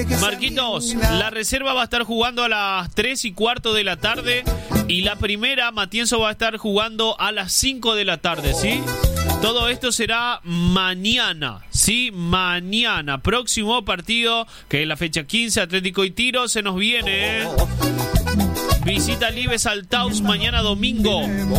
Marquitos, la reserva va a estar jugando a las 3:15 de la tarde y la primera, Matienzo, va a estar jugando a las 5 de la tarde, ¿sí? Todo esto será mañana, ¿sí? Mañana, próximo partido, que es la fecha 15, Atlético y Tiro, se nos viene, ¿eh? Visita Libes al Taus mañana domingo.